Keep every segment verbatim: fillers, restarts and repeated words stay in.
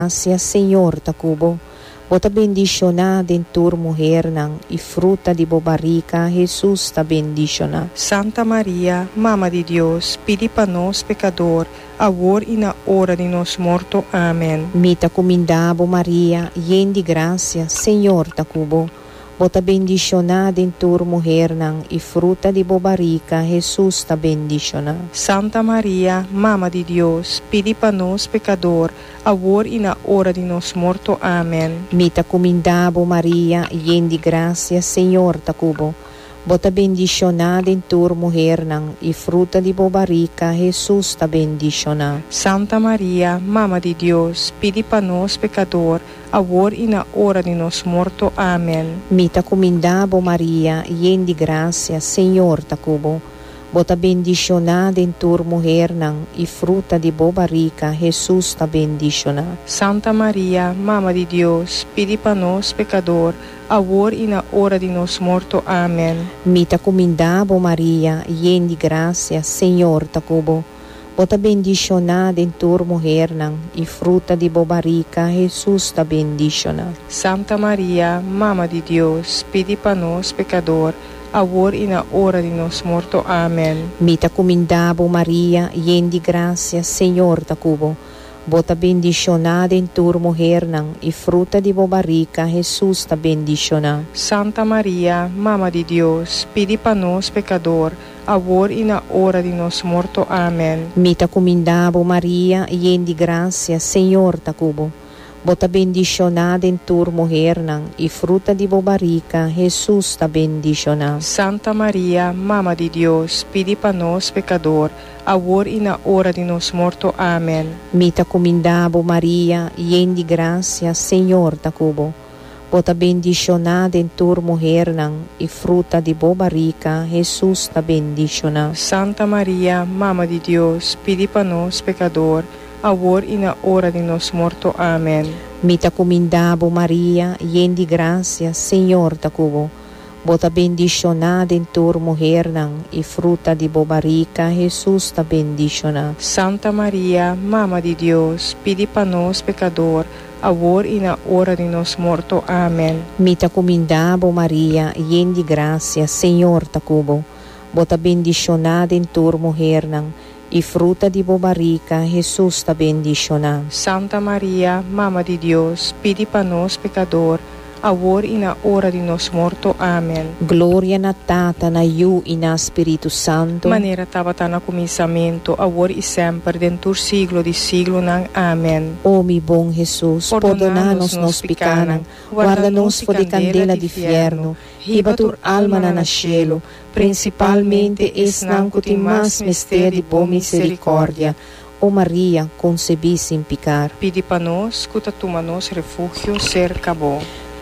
gracia, Senhor, tacubo. Bota bendicionada em tua mulher nang e fruta de bobarica, Jesus ta bendiciona. Santa Maria, Mama de Deus, pedi para nós pecador, agora e na hora de nós morto. Amém. Mita comindabo Maria, yen de gracia, Senhor tacubo. Bota bendicionada em tua mulher nang e fruta de bobarica, Jesus ta bendiciona. Santa Maria, Mama de Deus, pedi para nós pecador, agora e na hora de nós morto. Amém. Mita comindabo Maria, yen de gracia, Senhor tacubo. Bota bendicionada em tua mulher nang e fruta de bobarica, Jesus ta bendiciona. Santa Maria, Mama de Deus, pedi para nós pecador, agora e na hora de nós morto. Amém. Mita comindabo Maria, yen de gracia, Senhor tacubo. Bota bendicionada em tua mulher nang e fruta de bobarica, Jesus ta bendiciona. Santa Maria, Mama de Deus, pedi para nós pecador, agora e na hora de nós morto. Amém. Mita comindabo Maria, yen de gracia, Senhor tacubo. Bota bendicionada em tua mulher nang e fruta de bobarica, Jesus ta bendiciona. Santa Maria, Mama de Deus, pedi para nós pecador, agora e na hora de nós morto. Amém. Mita comindabo Maria, yen de gracia, Senhor tacubo. Bota bendicionada em tua mulher nang e fruta de bobarica, Jesus ta bendiciona. Santa Maria, Mama de Deus, pedi para nós pecador, agora e na hora de nós morto. Amém. Mita comindabo Maria, yen de gracia, Senhor tacubo. Bota bendicionada em tua mulher nang e fruta de bobarica, Jesus ta bendiciona. Santa Maria, Mama de Deus, pedi para nós pecador, agora e na hora de nós morto. Amém. Mita comindabo Maria, yen de gracia, Senhor tacubo. Bota bendicionada em tua mulher nang e fruta de bobarica, Jesus ta bendiciona. Santa Maria, Mama de Deus, pedi para nós pecador, agora e na hora de nós morto. Amém. Mita comindabo Maria, yen de gracia, Senhor tacubo. Bota bendicionada em tua mulher nang e fruta de bobarica, Jesus ta bendiciona. Santa Maria, Mama de Deus, pedi para nós pecador, agora e na hora de nós morto. Amém. Mita comindabo Maria, yen de gracia, Senhor tacubo. Bota bendicionada em tua mulher nang e fruta de bobarica, Jesus ta bendiciona. Santa Maria, Mama de Deus, pedi para nós pecador, agora e na hora de nós morto. Amém. Glória na Tata, na Iu e na Espírito Santo. Maneira estava no começamento, agora e sempre, dentro do siglo de siglo. Nang. Amém. Ó mi bom Jesus, perdona-nos nos pecados, guarda-nos de candela de inferno, riba tur alma na nascelo, principalmente es nang cutim mas mistério de boa misericórdia. Ó Maria, concebi sem pecar. Pedi para nós, cuta tuma nos refúgio, cerca bo.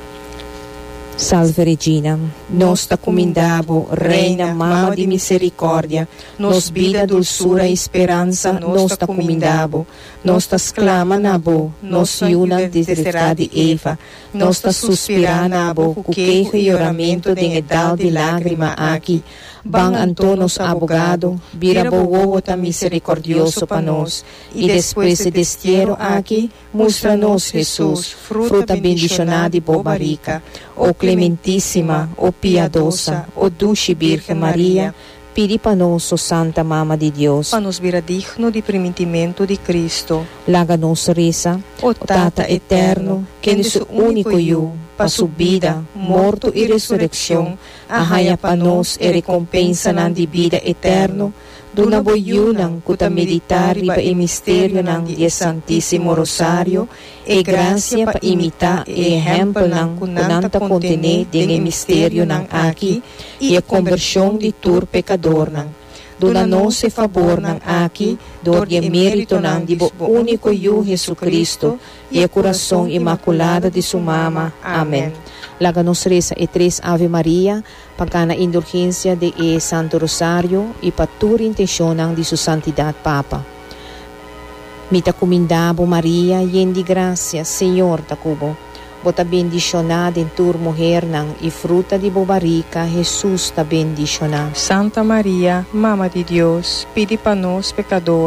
Salve Regina, nos ta comindabo, Reina, Mama de misericórdia, nos vida, dulçura e esperança, nos ta comindabo, nos ta exclama nabo, nos iuna desesperada de Eva, nos ta suspira nabo, o queijo e oramento de edal de lágrima aqui, ban antonos abogado, vira bogo ta misericordioso pa nós, e depois de destiero aqui, mostra-nos Jesus, fruta bendicionada e bobarica, o Clementíssima, o Piadosa, o Dulce Virgem Maria, pedi para nós, Santa Mama de Deus, para nos vira digno de primitimento de Cristo. Laga-nos reza, o Tata eterno, que é o único eu, para sua vida, morto e ressurreição, arraia para nós e recompensa na de vida eterno, duna boyunang kuta meditar riba e mistério ng Dies Santíssimo Rosario, e gracia pa imita e exemplo ng kunanta contene ding mistério ng aki, e a conversão de tur pecador ng. Duna nos e favor ng aki, dor e mérito ng dibo único yu Jesucristo, e a coração imaculada de sua mama. Amém. Laga-nos reza e três Ave Maria, pagana indulgência de e Santo Rosário e patur intencionang de sua santidade Papa. Mita comindabo Maria, yen de gracia, Senhor tacubo. Bota bendicionada em tur mulher nang e fruta de bobarica, Jesus ta bendicionada. Santa Maria, Mama de Deus, pedi para nós pecador,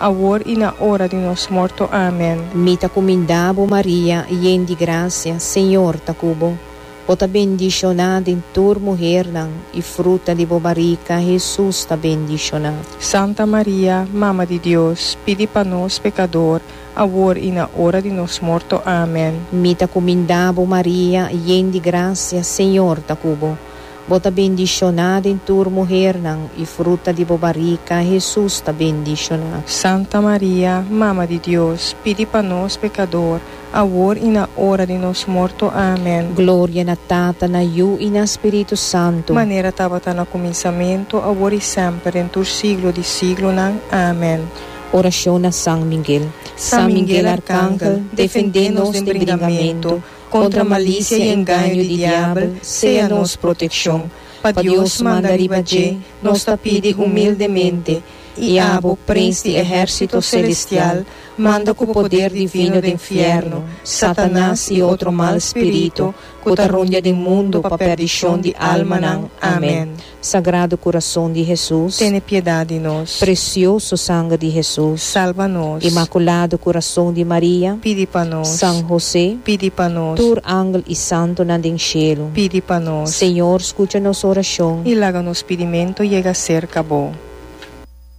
agora e na hora de nossa morte. Amém. Mita comendabo Maria, llena de gracia, Senhor ta cubo. Bota bendicionada em tua mulher e fruta de bobarica, Jesus ta bendicionado. Santa Maria, Mama de Deus, pedi para nós pecador, agora e na hora de nossa morte. Amém. Mita comendabo Maria, llena de gracia, Senhor ta cubo. Bota bendicionada em tua mulher e fruta de bobarica, Jesus ta bendicionado. Santa Maria, Mama de Deus, pedi para nós pecador, agora e na hora de nossa morte. Amém. Glória na Tata, na Iu e na Espírito Santo. Maneira estava no começamento, agora e sempre, em todo siglo de siglo. Amém. Oração a São Miguel. São Miguel Arcángel, defendendo-nos do bringamento, contra a malícia e engano do diabo, seja nos proteção. Para Deus mandar ibaje, nos pide humildemente, e abo, príncipe de exército celestial, manda com o poder divino do inferno, Satanás e outro mal espírito, que tarronha do mundo para perdição de alma. Amém. Sagrado coração de Jesus, Tene piedade de nós. Precioso sangue de Jesus, Salva-nos. Imaculado coração de Maria, Pedi para nós. São José, Pedi para nós. Tur ángel e santo na den cielo. Pedi para nós. Senhor, escuta nossa oração. E laga nos pedimento chega a ser acabou.